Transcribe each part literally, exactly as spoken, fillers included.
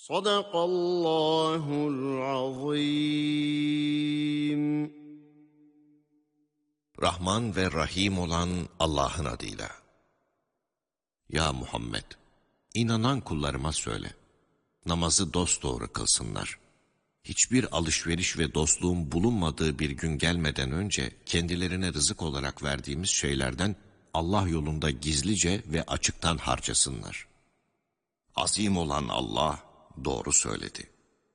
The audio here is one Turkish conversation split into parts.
Sadakallahul azim. Rahman ve Rahim olan Allah'ın adıyla. Ya Muhammed! İnanan kullarıma söyle. Namazı dosdoğru kılsınlar. Hiçbir alışveriş ve dostluğun bulunmadığı bir gün gelmeden önce kendilerine rızık olarak verdiğimiz şeylerden Allah yolunda gizlice ve açıktan harcasınlar. Azim olan Allah doğru söyledi.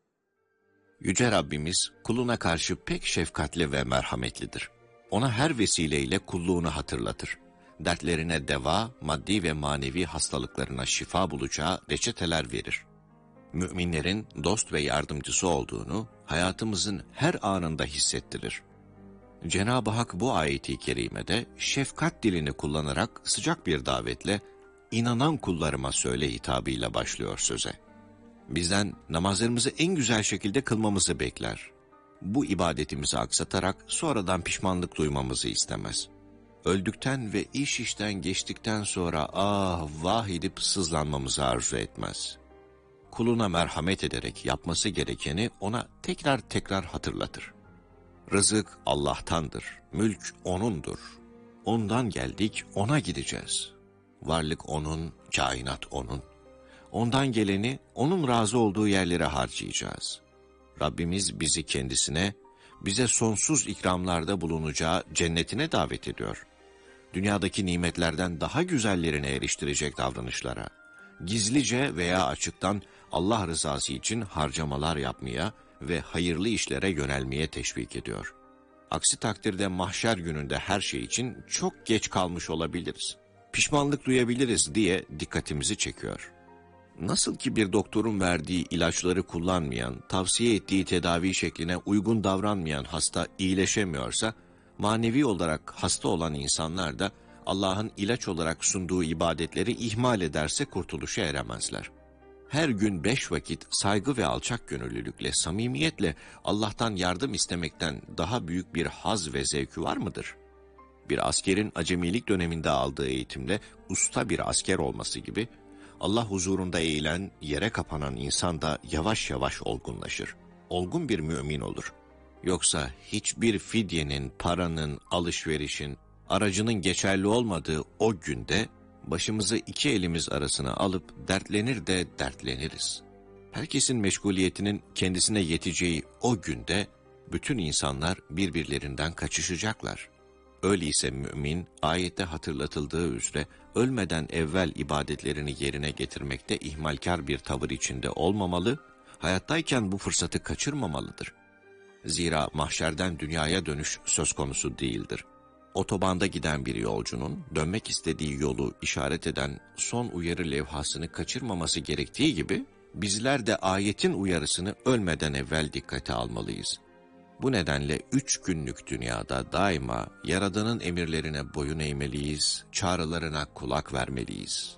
Yüce Rabbimiz kuluna karşı pek şefkatli ve merhametlidir. Ona her vesileyle kulluğunu hatırlatır. Dertlerine deva, maddi ve manevi hastalıklarına şifa bulacağı reçeteler verir. Müminlerin dost ve yardımcısı olduğunu hayatımızın her anında hissettirir. Cenab-ı Hak bu ayeti kerimede şefkat dilini kullanarak sıcak bir davetle inanan kullarıma söyle hitabıyla başlıyor söze. Bizden namazlarımızı en güzel şekilde kılmamızı bekler. Bu ibadetimizi aksatarak sonradan pişmanlık duymamızı istemez. Öldükten ve iş işten geçtikten sonra ah vah edip sızlanmamızı arzu etmez. Kuluna merhamet ederek yapması gerekeni ona tekrar tekrar hatırlatır. Rızık Allah'tandır, mülk O'nundur. Ondan geldik, O'na gideceğiz. Varlık O'nun, kainat O'nun. Ondan geleni O'nun razı olduğu yerlere harcayacağız. Rabbimiz bizi kendisine, bize sonsuz ikramlarda bulunacağı cennetine davet ediyor. Dünyadaki nimetlerden daha güzellerine eriştirecek davranışlara, gizlice veya açıktan Allah rızası için harcamalar yapmaya ve hayırlı işlere yönelmeye teşvik ediyor. Aksi takdirde mahşer gününde her şey için çok geç kalmış olabiliriz. Pişmanlık duyabiliriz diye dikkatimizi çekiyor. Nasıl ki bir doktorun verdiği ilaçları kullanmayan, tavsiye ettiği tedavi şekline uygun davranmayan hasta iyileşemiyorsa, manevi olarak hasta olan insanlar da Allah'ın ilaç olarak sunduğu ibadetleri ihmal ederse kurtuluşa eremezler. Her gün beş vakit saygı ve alçak gönüllülükle, samimiyetle Allah'tan yardım istemekten daha büyük bir haz ve zevki var mıdır? Bir askerin acemilik döneminde aldığı eğitimle usta bir asker olması gibi, Allah huzurunda eğilen, yere kapanan insan da yavaş yavaş olgunlaşır. Olgun bir mümin olur. Yoksa hiçbir fidyenin, paranın, alışverişin, aracının geçerli olmadığı o günde başımızı iki elimiz arasına alıp dertlenir de dertleniriz. Herkesin meşguliyetinin kendisine yeteceği o günde bütün insanlar birbirlerinden kaçışacaklar. Öyleyse mümin, ayette hatırlatıldığı üzere ölmeden evvel ibadetlerini yerine getirmekte ihmalkar bir tavır içinde olmamalı, hayattayken bu fırsatı kaçırmamalıdır. Zira mahşerden dünyaya dönüş söz konusu değildir. Otobanda giden bir yolcunun dönmek istediği yolu işaret eden son uyarı levhasını kaçırmaması gerektiği gibi, bizler de ayetin uyarısını ölmeden evvel dikkate almalıyız. Bu nedenle üç günlük dünyada daima Yaradan'ın emirlerine boyun eğmeliyiz, çağrılarına kulak vermeliyiz.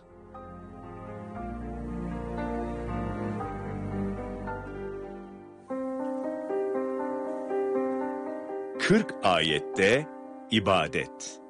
kırk ayette ibadet.